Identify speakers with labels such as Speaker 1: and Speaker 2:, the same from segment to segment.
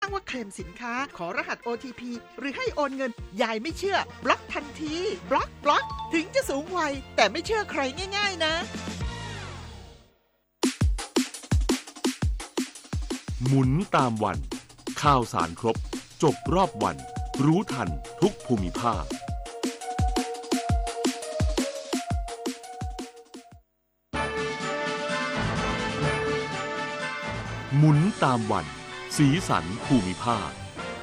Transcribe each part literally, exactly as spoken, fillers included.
Speaker 1: างว่าเคลมสินค้าขอรหัส โอ ที พี หรือให้โอนเงินยายไม่เชื่อบล็อกทันทีบล็อกบล็อกถึงจะสูงวัยแต่ไม่เชื่อใครง่ายๆนะ
Speaker 2: หมุนตามวันข่าวสารครบจบรอบวันรู้ทันทุกภูมิภาคหมุนตามวันสีสันภูมิภาค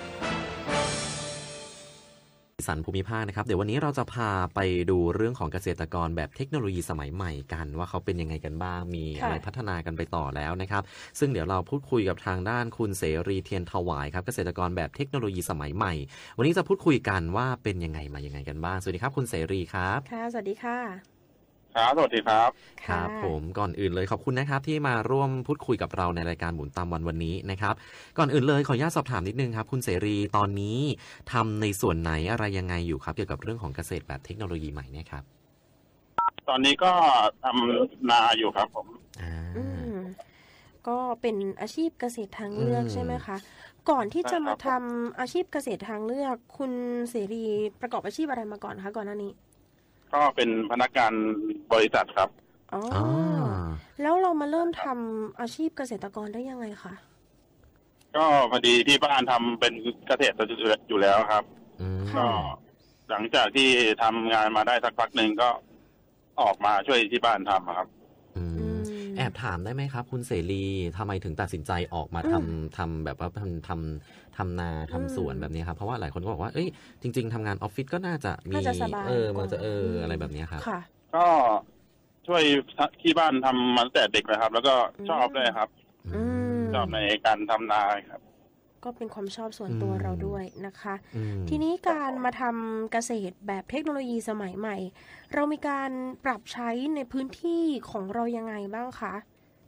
Speaker 3: สันภูมิภาคนะครับเดี๋ยววันนี้เราจะพาไปดูเรื่องของเกษตรกรแบบเทคโนโลยีสมัยใหม่กันว่าเขาเป็นยังไงกันบ้างมีอะไรพัฒนากันไปต่อแล้วนะครับซึ่งเดี๋ยวเราพูดคุยกับทางด้านคุณเสรีเทียนถวายครับเกษตรกรแบบเทคโนโลยีสมัยใหม่วันนี้จะพูดคุยกันว่าเป็นยังไงมายังไงกันบ้างสวัสดีครับคุณเสรีครับ
Speaker 4: ค่ะสวัสดีค่ะ
Speaker 5: ครับสวัสดีครับ
Speaker 3: ครับผมก่อนอื่นเลยขอบคุณนะครับที่มาร่วมพูดคุยกับเราในรายการหมุนตามวันวันนี้นะครับก่อนอื่นเลยขออนุญาตสอบถามนิดนึงครับคุณเสรีตอนนี้ทำในส่วนไหนอะไรยังไงอยู่ครับเกี่ยวกับเรื่องของเกษตรแบบเทคโนโลยีใหม่เนี่ยครับ
Speaker 5: ตอนนี้ก็ทำนาอยู่ครับผม
Speaker 3: อ่า
Speaker 4: ก็เป็นอาชีพเกษตรทางเลือกใช่ไหมคะก่อนที่จะมาทำอาชีพเกษตรทางเลือกคุณเสรีประกอบอาชีพอะไรมาก่อนคะก่อนหน้านี้
Speaker 5: ก็เป็นพนักงานบริษัทครับ
Speaker 4: อ๋อแล้วเรามาเริ่มทำอาชีพเกษตรกรได้ยังไงคะ
Speaker 5: ก็พอดีที่บ้านทำเป็นเกษตรอยู่แล้วครับก็หลังจากที่ทำงานมาได้สักพักหนึ่งก็ออกมาช่วยที่บ้านทำครับ
Speaker 3: แอบถามได้ไหมครับคุณเสรีทำไมถึงตัดสินใจออกมาทำทำแบบว่าทำทำทำนาทำสวนแบบนี้ครับเพราะว่าหลายคนก็บอกว่าเอ้ยจริงๆทำงานออฟฟิศก็น่าจะมีเออมันจะเอออะไรแบบนี้ครับ
Speaker 5: ก็ช่วยที่บ้านทำมาตั้งแต่เด็กเลยครับแล้วก็ชอบด้วยครับชอบในการทำนาครับ
Speaker 4: ก็เป็นความชอบส่วนตัวเราด้วยนะคะทีนี้การมาทำเกษตรแบบเทคโนโลยีสมัยใหม่เรามีการปรับใช้ในพื้นที่ของเรายังไงบ้างคะ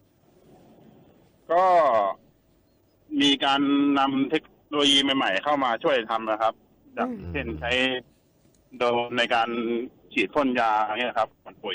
Speaker 5: ก็มีการนำเทคโนโลยีใหม่ๆเข้ามาช่วยทำนะครับอย่างเช่นใช้โดรนในการฉีดพ่นยาเนี่ยครับผลปุ๋ย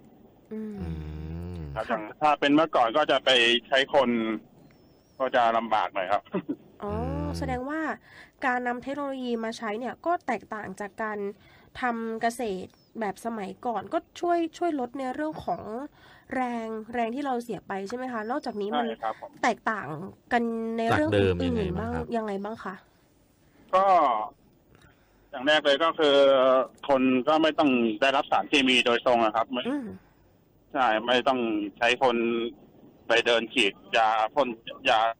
Speaker 5: ครับอย่างถ้าเป็นเมื่อก่อนก็จะไปใช้คนก็จะลำบากหน่อยครับ
Speaker 4: อ๋อแสดงว่าการนำเทคโนโลยีมาใช้เนี่ยก็แตกต่างจากการทำเกษตรแบบสมัยก่อนก็ช่วยช่วยลดในเรื่องของแรงแรงที่เราเสียไปใช่ไหมคะนอกจากนี้มันแตกต่างกันในเรื่องอื่นบ้างยังไงบ้างคะ
Speaker 5: ก็อย่างแรกเลยก็คือคนก็ไม่ต้องได้รับสารเคมีโดยตรงนะครับไม่ใช่ไม่ต้องใช้คนไปเดินฉีดยาพ่นยา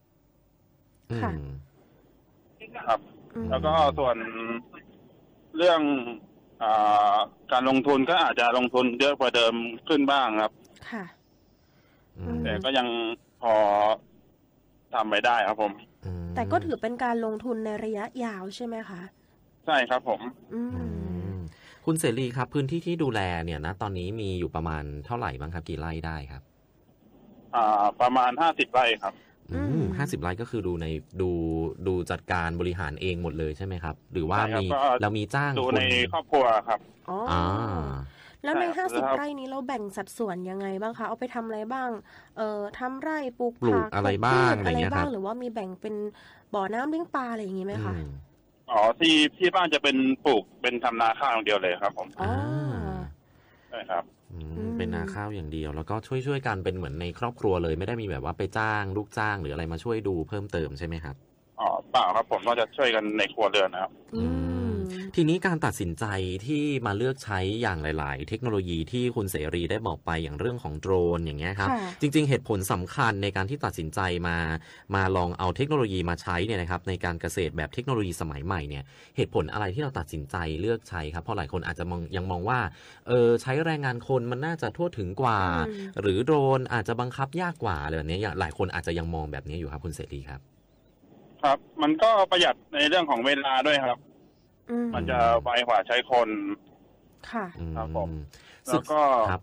Speaker 5: ครับแล้วก็ส่วนเรื่องอ่าการลงทุนก็อาจจะลงทุนเยอะกว่าเดิมขึ้นบ้างครับ
Speaker 4: ค่ะ
Speaker 5: แต่ก็ยังพอทำไปได้ครับผม
Speaker 4: แต่ก็ถือเป็นการลงทุนในระยะยาวใช่ไหมคะ
Speaker 5: ใช่ครับผม
Speaker 3: คุณเสรีครับพื้นที่ที่ดูแลเนี่ยนะตอนนี้มีอยู่ประมาณเท่าไหร่บ้างครับกี่ไร่ได้ครับ
Speaker 5: อ่าประมาณห้าสิบไร่ครับ
Speaker 3: อืมห้าสิบไร่ก็คือดูในดูดูจัดการบริหารเองหมดเลยใช่ไหมครับหรือว่ามีเรามีจ้าง
Speaker 5: ดูในครอบครัวครับ
Speaker 4: อ๋อแล้วในห้าสิบไร่นี้เราแบ่งสัดส่วนยังไงบ้างคะเอาไปทำอะไรบ้างเอ่อทำไร่ปลูกผัก
Speaker 3: อะไรบ้าง
Speaker 4: อะไรบ้างหรือว่ามีแบ่งเป็นบ่อน้ำเลี้ยงปลาอะไรอย่างงี้ไหมคะ
Speaker 5: อ๋อที่ที่บ้านจะเป็นปลูกเป็นทำนาข้าวอย่างเดียวเลยครับผม
Speaker 4: อ๋อ
Speaker 5: ใช่ครับ
Speaker 3: เป็นนาข้าวอย่างเดียวแล้วก็ช่วยช่วยกันเป็นเหมือนในครอบครัวเลยไม่ได้มีแบบว่าไปจ้างลูกจ้างหรืออะไรมาช่วยดูเพิ่มเติมใช่ไหมครับ
Speaker 5: อ๋อเปล่าครับผมก็จะช่วยกันในครัวเรือนนะครับ
Speaker 3: ทีนี้การตัดสินใจที่มาเลือกใช้อย่างหลายๆเทคโนโลยีที่คุณเสรีได้บอกไปอย่างเรื่องของโดรนอย่างเงี้ยครับจริงๆเหตุผลสำคัญในการที่ตัดสินใจมามาลองเอาเทคโนโลยีมาใช้เนี่ยนะครับในการเกษตรแบบเทคโนโลยีสมัยใหม่เนี่ยเหตุผลอะไรที่เราตัดสินใจเลือกใช้ครับเพราะหลายคนอาจจะมองยังมองว่าเออใช้แรงงานคนมันน่าจะทั่วถึงกว่าหรือโดรนอาจจะบังคับยากกว่าอะไรแบบนี้หลายคนอาจจะยังมองแบบนี้อยู่ครับคุณเสรีครับ
Speaker 5: ครับมันก็ประหยัดในเรื่องของเวลาด้วยครับมันจะไวกว่าใช้คน
Speaker 4: ค่ะ
Speaker 5: ครับผมแล้วก็
Speaker 3: ครับ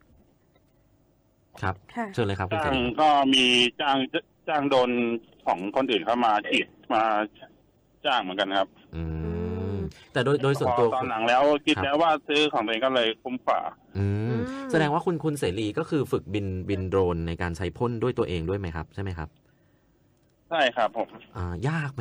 Speaker 3: ครับเชิญเลยครับคุณ
Speaker 5: จ้างก็มีจ้างจ้างโดนของคนอื่นเข้ามาฉีดมาจ้างเหมือนกันครับ
Speaker 3: อืมแต่โดยโดยส่วนตัว
Speaker 5: ตอนหลังแล้วคิดแล้วว่าซื้อของตัวเองก็เลยคุ้มกว่า
Speaker 3: อืมแสดงว่าคุณคุณเสรีก็คือฝึกบินบินโดรนในการใช้พ่นด้วยตัวเองด้วยไหมครับใช่ไหมครับ
Speaker 5: ใช่ครับผม
Speaker 3: อ่ายาก